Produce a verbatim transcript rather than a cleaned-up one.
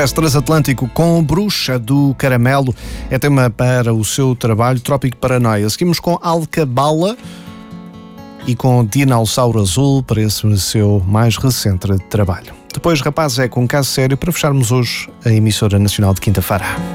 Expresso Transatlântico com Bruxa do Caramelo é tema para o seu trabalho Trópico Paranoia. Seguimos com Alcabala e com Dinossauro Azul para esse seu mais recente trabalho. Depois, Rapaz, é com um caso sério para fecharmos hoje a emissora nacional de quinta-feira.